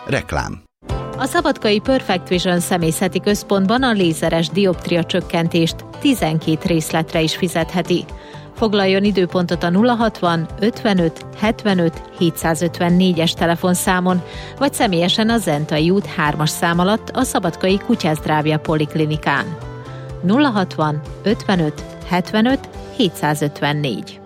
Reklám. A szabadkai Perfect Vision személyzeti központban a lézeres dioptria csökkentést 12 részletre is fizetheti. Foglaljon időpontot a 060 55 75 754-es telefonszámon, vagy személyesen a Zentai út 3-as szám alatt a szabadkai Kutyázdrávja Poliklinikán. 060 55 75 754.